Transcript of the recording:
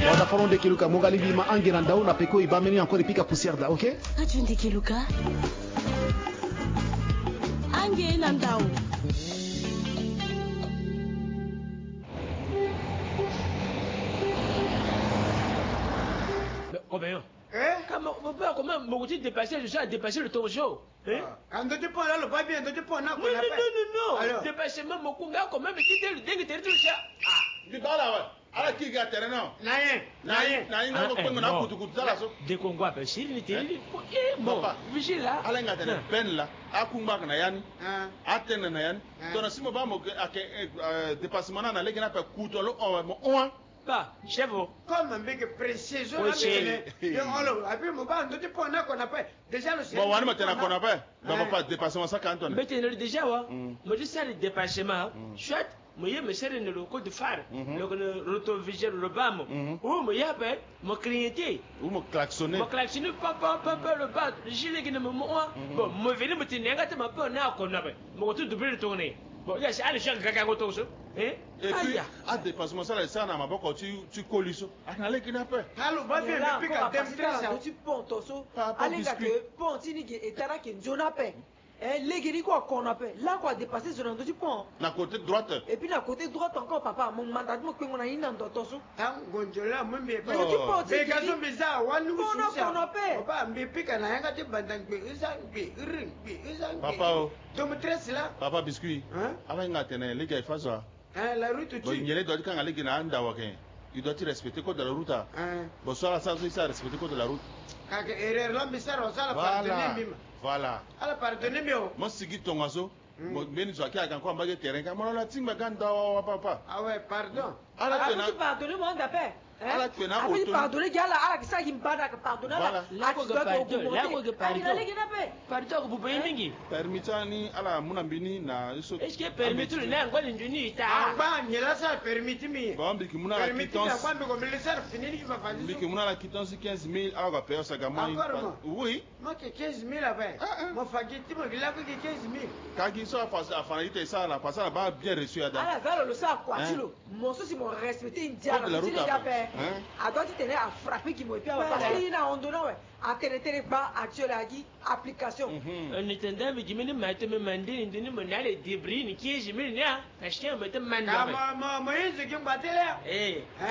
Wada faron de kiluka mogali bima angiranda na peko ibameni encore pika poussière da, OK? Radio de kiluka. Angiranda. Robert. Comment m'ont-ils dépassé? Je suis à dépasser le tour show. Quand tu prends là, le pas bien, tu prends là. Non. Dépassement, mon kunga, quand même, quitter le dingue territoire. Tu parles là, ala qui gâte non? Des Congos appellent Chili, bon, vigile là. Ala ngata na pen là, akumba na yani, atene na yani. Tona simo ba mo dépassement na leki na pe kutolo on. Bah, chef. Comme un mec précieux, déjà le dépassement ça quand on mais déjà wa moi je sais le dépassement chouette moi je me sers le local de phare le rotovigile le bam ou moi j'appelle mon clienté ou mon klaxonner papa le bas gilet qui ne me moi bon moi venir me tenir gâte ma peu na qu'on avait moi tout double le tourner bon là c'est aller chaque gaga goto et puis à dépassement ça les ça na maboko tu coliso anale qui n'a pas allo ba bien depuis quand tu ponto so alinga que pontini qui etara qui nzona pe légiri quoi qu'on appelle là quoi dépasser sur un pont na côté droite et puis na côté droite encore papa mon mandat mo ko ngona ina ndo toso gonjola mo me pa tu pont be gazo biza wanu qu'on appelle papa mbe pika na yanga te bandang be izangbe izangbe papa to me tres là papa biscuit ala ngatene les gars face la route tu nyele doit quand aller gina anda waken il doit respecter code de la route bon ça ça respecter code de la route kaka erreur la misara sala pardonner bima voilà ala pardonner mio mo sigi tongaso mo beni so akia kan ko mbage terrain ka mo la timba ganda wa papa ah ouais pardon ala tu pardonner moi d'après ala tu na auto pardonner gala ala ki sa kimbada ka pardonner la ko pardon ko bubu mingi permitani ala munambini na so est-ce que permitu na ngwa njuni ta ba nyela sa permiti mi ba mbiki muna la quittance kwa mbiko ministère finini ki va faire mbiki muna la quittance 15000 ala ko payer ça gama oui moi que 15000 avec moi fagiti mo gila ko 15000 kagi so afana ite ça la passer ba bien reçu ada ala zalo le sa quoi tilo mon souci mon respecter indiana tu les appelles a doit tenir à frapper qui me parce qu'il a on donne à tenir pas actuellement application on était mais jimini maite me mandini ndini me nale debris ni qui jimini na acheter me te manda ma yinzi ki mbatele